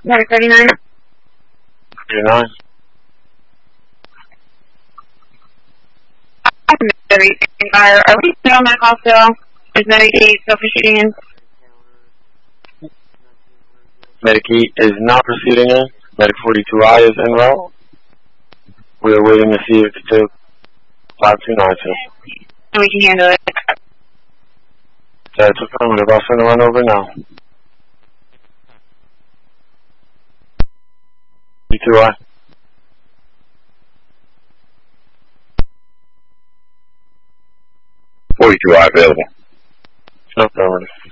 Medic 39. 39. Are we still on that call still? Is Medicaid still proceeding in? Medicaid is not proceeding in. Medic 42I is en route. We are waiting to see if it's still 5292. And we can handle it. That's affirmative. I'll send a run over now. 42I. 42I available. Affirmative.